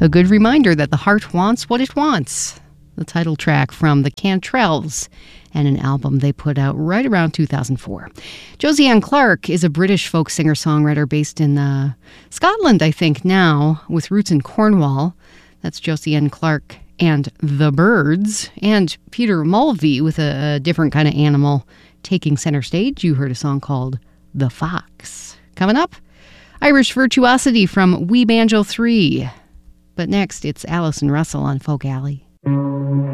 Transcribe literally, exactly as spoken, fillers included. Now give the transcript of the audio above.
A good reminder that the heart wants what it wants. The title track from the Cantrells, and an album they put out right around two thousand four. Josie Ann Clark is a British folk singer-songwriter based in uh, Scotland, I think, now, with roots in Cornwall. That's Josie Ann Clark and the Birds, and Peter Mulvey with a, a different kind of animal taking center stage. You heard a song called The Fox. Coming up, Irish Virtuosity from We Banjo three. But next, it's Alison Russell on Folk Alley.